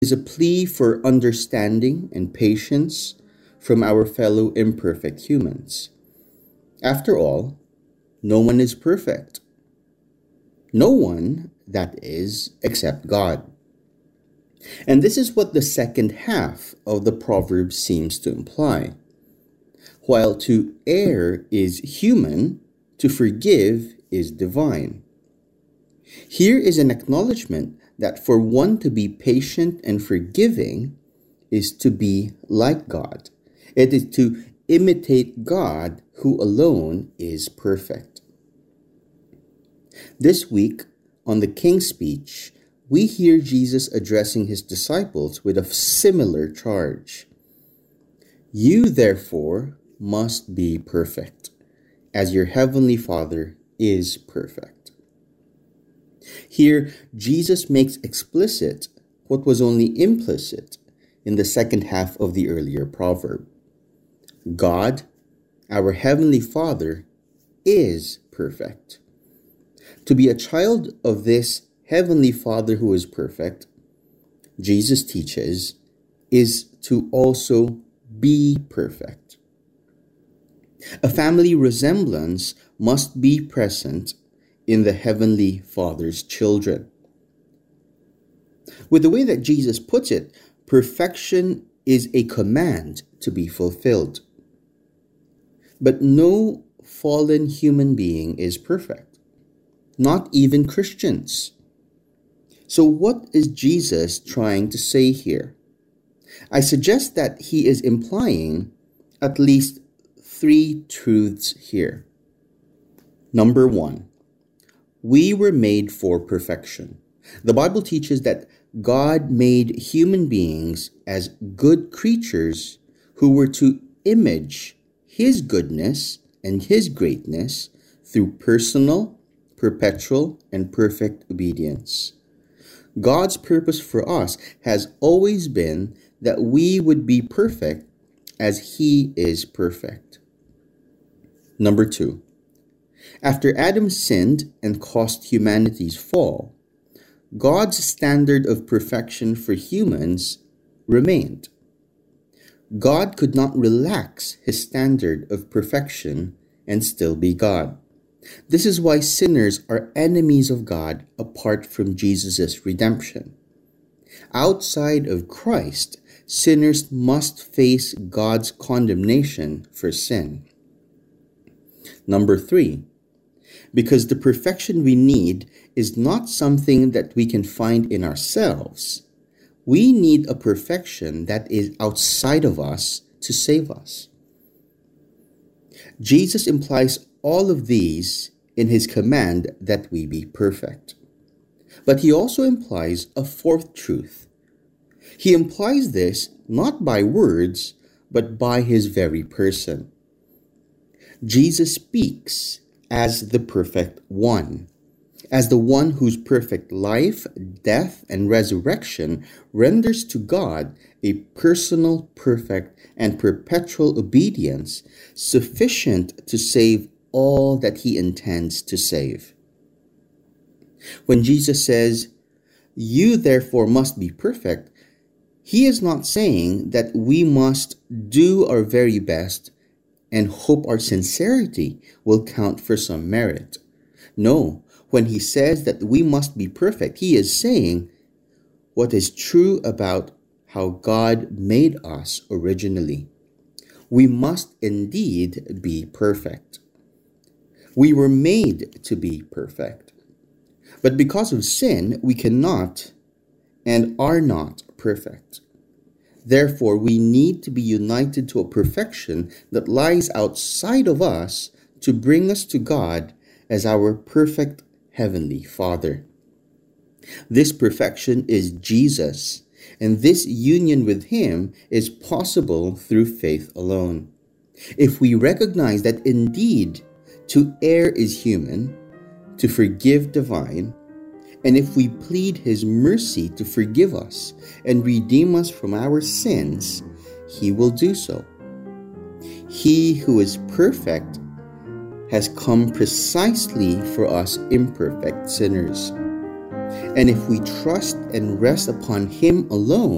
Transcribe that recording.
is a plea for understanding and patience from our fellow imperfect humans. After all, no one is perfect. No one, that is, except God. And this is what the second half of the proverb seems to imply. While to err is human, to forgive is divine. Here is an acknowledgement that for one to be patient and forgiving is to be like God. It is to imitate God, who alone is perfect. This week, on the King's Speech, we hear Jesus addressing his disciples with a similar charge. You, therefore, must be perfect, as your heavenly Father is perfect. Here, Jesus makes explicit what was only implicit in the second half of the earlier proverb. God, our heavenly Father, is perfect. To be a child of this heavenly Father who is perfect, Jesus teaches, is to also be perfect. A family resemblance must be present in the Heavenly Father's children. With the way that Jesus puts it, perfection is a command to be fulfilled. But no fallen human being is perfect, not even Christians. So what is Jesus trying to say here? I suggest that he is implying at least 3 truths here. Number 1, we were made for perfection. The Bible teaches that God made human beings as good creatures who were to image his goodness and his greatness through personal, perpetual, and perfect obedience. God's purpose for us has always been that we would be perfect as he is perfect. Number 2, after Adam sinned and caused humanity's fall, God's standard of perfection for humans remained. God could not relax his standard of perfection and still be God. This is why sinners are enemies of God apart from Jesus' redemption. Outside of Christ, sinners must face God's condemnation for sin. Number 3, because the perfection we need is not something that we can find in ourselves, we need a perfection that is outside of us to save us. Jesus implies all of these in his command that we be perfect. But he also implies a 4th truth. He implies this not by words, but by his very person. Jesus speaks as the perfect one, as the one whose perfect life, death, and resurrection renders to God a personal, perfect, and perpetual obedience sufficient to save all that he intends to save. When Jesus says, you therefore must be perfect, he is not saying that we must do our very best and hope our sincerity will count for some merit. No, when he says that we must be perfect, he is saying what is true about how God made us originally. We must indeed be perfect. We were made to be perfect. But because of sin, we cannot and are not perfect. Therefore, we need to be united to a perfection that lies outside of us to bring us to God as our perfect Heavenly Father. This perfection is Jesus, and this union with him is possible through faith alone. If we recognize that indeed to err is human, to forgive divine, and if we plead his mercy to forgive us and redeem us from our sins, he will do so. He who is perfect has come precisely for us imperfect sinners. And if we trust and rest upon him alone,